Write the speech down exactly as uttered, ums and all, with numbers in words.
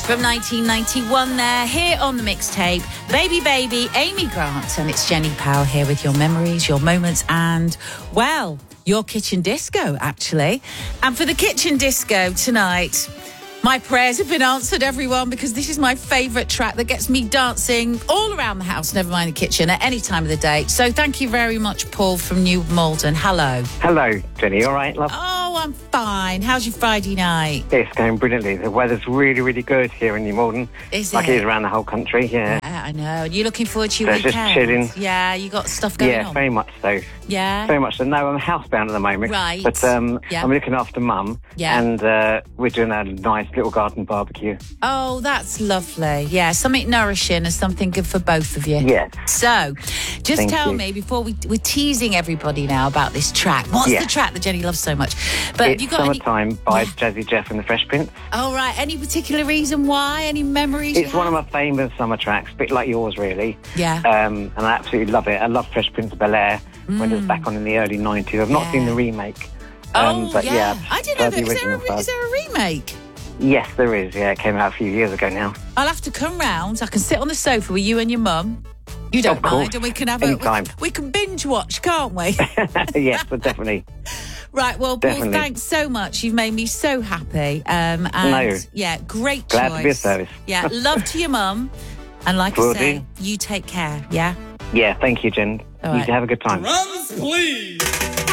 from nineteen ninety-one there, here on the mixtape. Baby, Baby, Amy Grant. And it's Jenny Powell here with your memories, your moments, and, well, your kitchen disco, actually. And for the kitchen disco tonight, my prayers have been answered, everyone, because this is my favourite track that gets me dancing all around the house, never mind the kitchen, at any time of the day. So thank you very much, Paul from New Malden. Hello. Hello, Jenny. All right, love? Oh, I'm fine. How's your Friday night? It's going brilliantly. The weather's really, really good here in New Malden. Is like it? it is around the whole country, yeah. Yeah, I know. Are you looking forward to your So just weekend? chilling. Yeah, you got stuff going yeah, on? very much so. Yeah? Very much so. No, I'm housebound at the moment. Right. But um, Yeah. I'm looking after Mum. Yeah. And uh, we're doing a nice little garden barbecue. Oh, that's lovely. Yeah, something nourishing and something good for both of you. Yes. So, just Thank tell you. me, before we, we're teasing everybody now about this track. What's Yeah. the track that Jenny loves so much? But It's you got any... Summertime by Yeah. Jazzy Jeff and the Fresh Prince. Oh, right. Any particular reason why? Any memories It's you one of have? my famous summer tracks, a bit like yours, really. Yeah. Um, and I absolutely love it. I love Fresh Prince of Bel-Air when it was back on in the early nineties. I've not Mm. Yeah. seen the remake. Oh, Um, but yeah. yeah, I didn't prefer know the that. Is there, original a, is first. there a remake? Yes, there is. Yeah, it came out a few years ago now. I'll have to come round. I can sit on the sofa with you and your mum. You don't Of course. mind, and we can have a Anytime. we, we can binge watch, can't we? Yes, but definitely. Right, well, Paul, Definitely. thanks so much. You've made me so happy. Um, and No. yeah, great Glad choice. to be of service. Yeah, love to your mum. And like Will I say, do. you take care, yeah? Yeah, thank you, Jen. All You right. have a good time. Drums, please.